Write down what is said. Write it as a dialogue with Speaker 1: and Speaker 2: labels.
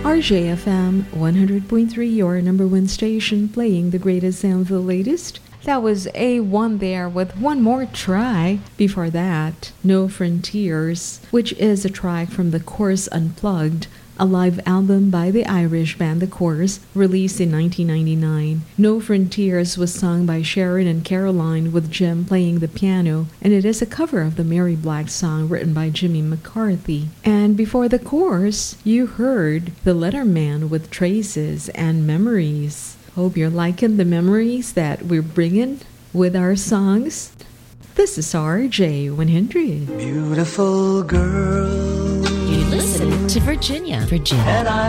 Speaker 1: RJFM 100.3, your number one station, playing the greatest and the latest. That was A1 there with One More Try. Before that, No Frontiers, which is a track from The Course Unplugged, a live album by the Irish band The Course, released in 1999. No Frontiers was sung by Sharon and Caroline, with Jim playing the piano, and it is a cover of the Mary Black song written by Jimmy McCarthy. And before The Course, you heard The Letterman with Traces and Memories. Hope you're liking the memories that we're bringing with our songs. This is RJ100.
Speaker 2: Beautiful girl.
Speaker 3: You listen to Virginia.